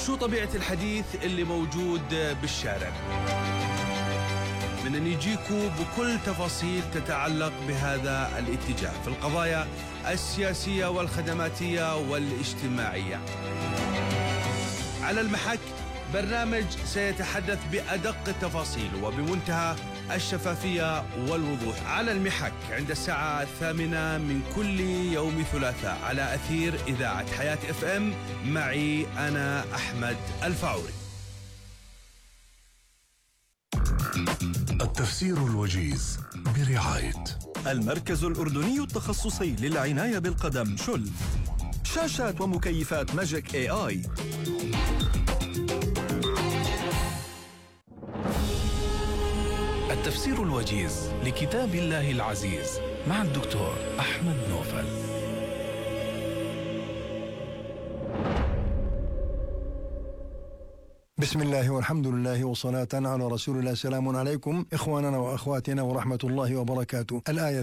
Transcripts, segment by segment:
شو طبيعة الحديث اللي موجود بالشارع؟ بدنا نجيكم بكل تفاصيل تتعلق بهذا الاتجاه في القضايا السياسية والخدماتية والاجتماعية. على المحك برنامج سيتحدث بأدق التفاصيل وبمنتهى الشفافية والوضوح. على المحك عند الساعة 8 من كل يوم ثلاثاء على أثير إذاعة حياة FM، معي أنا أحمد الفاعوري. التفسير الوجيز برعاية المركز الأردني التخصصي للعناية بالقدم شل، شاشات ومكيفات ماجيك AI. التفسير الوجيز لكتاب الله العزيز مع الدكتور أحمد نوفل. بسم الله والحمد لله وصلاة على رسول الله. سلام عليكم إخواننا وأخواتنا ورحمة الله وبركاته. الآية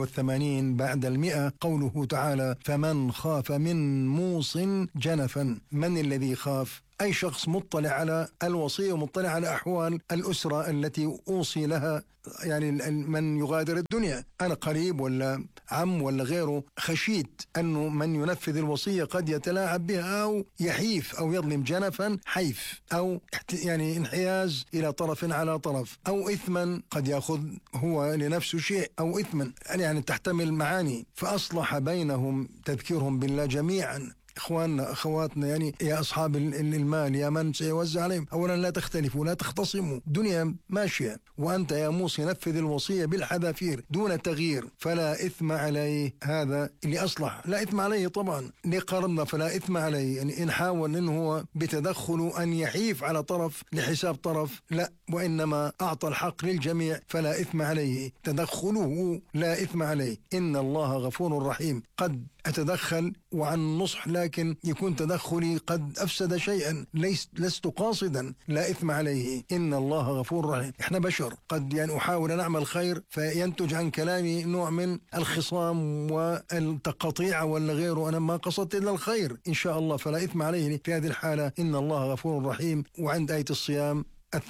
82 بعد 100، قوله تعالى: فمن خاف من موص جنفا. من الذي خاف؟ أي شخص مطلع على الوصية ومطلع على أحوال الأسرة التي أوصي لها، يعني من يغادر الدنيا، أنا قريب ولا عم ولا غيره، خشيت أنه من ينفذ الوصية قد يتلاعب بها أو يحيف أو يظلم. جنفا حيف أو يعني انحياز إلى طرف على طرف، أو إثما قد يأخذ هو لنفسه شيء، أو إثما يعني تحتمل معاني. فأصلح بينهم، تذكيرهم بالله جميعا. إخواننا أخواتنا، يعني يا أصحاب المال، يا من سيوزع عليهم، أولا لا تختلفوا، لا تختصموا، دنيا ماشية، وأنت يا موسى نفذ الوصية بالحذافير دون تغيير، فلا إثم عليه. هذا اللي أصلح، لا إثم عليه طبعا، لقرنا فلا إثم عليه. يعني إن حاول إنه هو بتدخل أن يحيف على طرف لحساب طرف، لا، وإنما أعطى الحق للجميع فلا إثم عليه. تدخله لا إثم عليه. إن الله غفور رحيم. قد أتدخل وعن نصح، لكن يكون تدخلي قد أفسد شيئا، لست قاصدا، لا إثم عليه. إن الله غفور رحيم. إحنا بشر، قد يعني أحاول أن أعمل خير فينتج عن كلامي نوع من الخصام والتقطيع ولا غيره، أنا ما قصدت إلا الخير إن شاء الله، فلا إثم عليه في هذه الحالة. إن الله غفور رحيم. وعند آية الصيام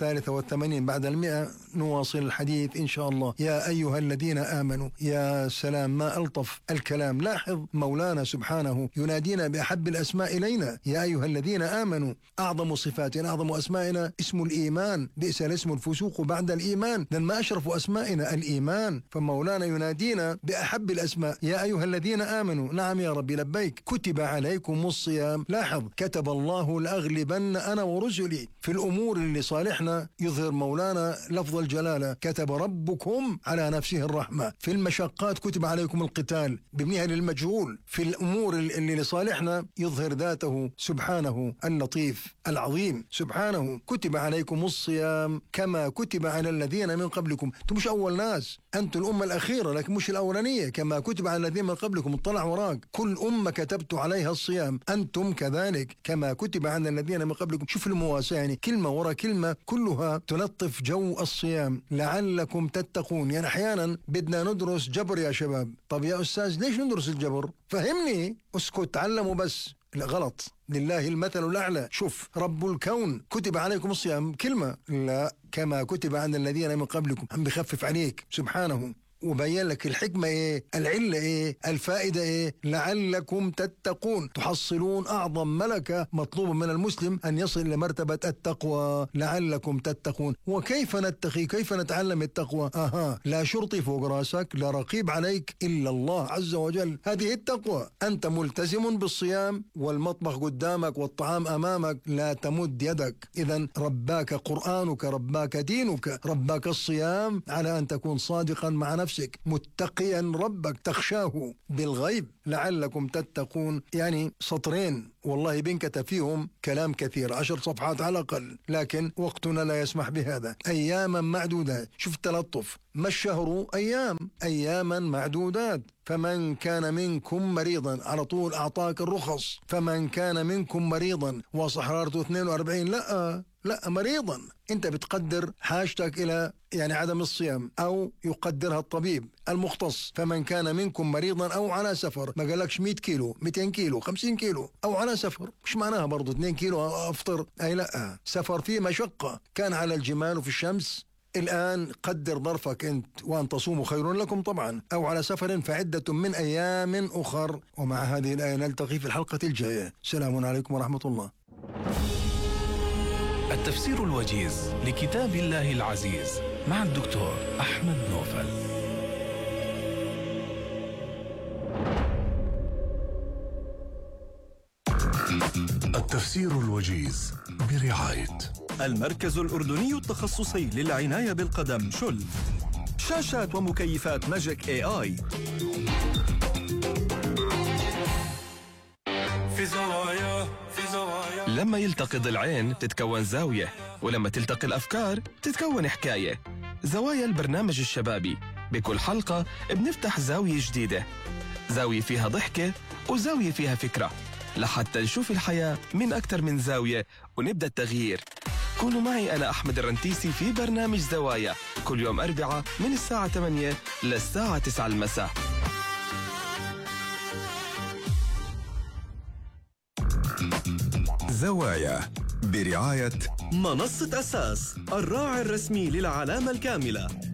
83 بعد 100 نواصل الحديث إن شاء الله. يا أيها الذين آمنوا، يا سلام ما ألطف الكلام. لاحظ مولانا سبحانه ينادينا بأحب الأسماء إلينا. يا أيها الذين آمنوا، أعظم صفاتنا أعظم أسمائنا اسم الإيمان. بئس الاسم الفسوق بعد الإيمان، لأن ما أشرف أسمائنا الإيمان. فمولانا ينادينا بأحب الأسماء. يا أيها الذين آمنوا، نعم يا ربي لبيك. كتب عليكم الصيام. لاحظ، كتب الله لأغلبن أنا ورسلي. في الأمور اللي صالح احنا يظهر مولانا لفظ الجلالة، كتب ربكم على نفسه الرحمة. في المشقات كتب عليكم القتال، بابنها للمجهول. في الأمور اللي لصالحنا يظهر ذاته سبحانه اللطيف العظيم سبحانه. كتب عليكم الصيام كما كتب على الذين من قبلكم. انتم مش أول ناس، أنتم الأمة الأخيرة لكن مش الأولانية. كما كتب على الذين من قبلكم، اطلع وراك، كل أمة كتبت عليها الصيام، أنتم كذلك كما كتب على الذين من قبلكم. شوف المواساة، يعني كلمة ورا كلمة كلها تلطف جو الصيام. لعلكم تتقون. يعني أحيانا بدنا ندرس جبر يا شباب. طب يا أستاذ ليش ندرس الجبر؟ فهمني، اسكت تعلموا بس. لا، غلط. لله المثل الأعلى. شوف، رب الكون كتب عليكم الصيام كلمة، لا، كما كتب عن الذين من قبلكم. عم بخفف عليك سبحانه وبين لك الحكمة إيه، العلة إيه، الفائدة إيه. لعلكم تتقون، تحصلون أعظم ملكة مطلوب من المسلم أن يصل لمرتبة التقوى. لعلكم تتقون. وكيف نتقي؟ كيف نتعلم التقوى؟ لا شرطي فوق راسك، لا رقيب عليك إلا الله عز وجل. هذه التقوى. أنت ملتزم بالصيام والمطبخ قدامك والطعام أمامك، لا تمد يدك. إذن رباك قرآنك، رباك دينك، رباك الصيام على أن تكون صادقا مع نفسك، متقيا ربك، تخشاه بالغيب. لعلكم تتقون. يعني سطرين والله بنكتب فيهم كلام كثير، 10 صفحات على الأقل، لكن وقتنا لا يسمح بهذا. أياما معدودات. شوف التلطف، ما الشهر؟ أيام، أياما معدودات. فمن كان منكم مريضا، على طول أعطاك الرخص. فمن كان منكم مريضا وصح حرارته 42، لا مريضا. انت بتقدر حاجتك الى يعني عدم الصيام، او يقدرها الطبيب المختص. فمن كان منكم مريضا او على سفر، ما قالكش 100 كيلو 200 كيلو 50 كيلو، او على سفر. مش معناها برضو 2 كيلو افطر، اي لا، سفر فيه مشقة، كان على الجمال وفي الشمس. الآن قدر ظرفك أنت، وأن تصوموا خير لكم طبعا، أو على سفر فعدة من أيام أخر. ومع هذه الآية نلتقي في الحلقة الجاية. السلام عليكم ورحمة الله. التفسير الوجيز لكتاب الله العزيز مع الدكتور أحمد نوفل. التفسير الوجيز برعاية المركز الأردني التخصصي للعناية بالقدم شل. شاشات ومكيفات ماجيك AI. لما يلتقي ضلعين تتكون زاوية، ولما تلتقي الأفكار تتكون حكاية. زوايا البرنامج الشبابي، بكل حلقة بنفتح زاوية جديدة، زاوية فيها ضحكة وزاوية فيها فكرة، لحتى نشوف الحياة من أكثر من زاوية ونبدأ التغيير. كونوا معي أنا أحمد الرنتيسي في برنامج زوايا كل يوم أربعاء من الساعة 8 للساعة 9 المساء. زوايا برعاية منصة أساس، الراعي الرسمي للعلامة الكاملة.